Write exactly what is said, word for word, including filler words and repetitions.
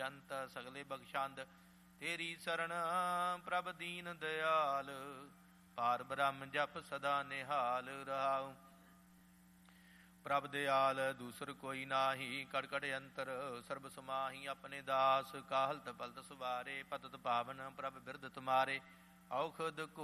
ਬੇਅੰਤ ਸਗਲੇ ਬਖਸ਼ੰਦ। ਤੇਰੀ ਸਰਣ ਪ੍ਰਭ ਦੀਨ ਦਿਆਲ, ਪਾਰ ਬ੍ਰਹਮ ਜਪ ਸਦਾ ਨਿਹਾਲ ਰਹਾਉ। ਪ੍ਰਭ ਦਿਆਲ ਦੂਸਰ ਕੋਈ ਨਾਹੀ, ਕੜ ਕੜ ਅੰਤਰ ਸਰਬ ਸਮਾਹੀ। ਆਪਣੇ ਦਾਸ ਕਾਹਲਤ ਪਲਤ ਸਵਾਰੇ, ਪਤਤ ਪਾਵਨ ਪ੍ਰਭ ਬਿਰਧ ਤੁਮਾਰੇ। ਔਖਦ